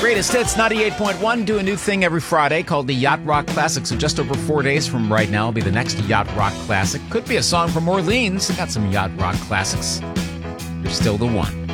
Greatest Hits 98.1 do a new thing every Friday called the Yacht Rock Classic. So just over 4 days from right now will be the next Yacht Rock Classic. Could be a song from Orleans. Got some Yacht Rock classics. You're still the one.